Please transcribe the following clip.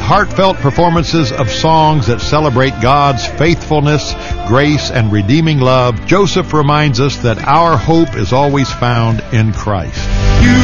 heartfelt performances of songs that celebrate God's faithfulness, grace, and redeeming love, Joseph reminds us that our hope is always found in Christ. You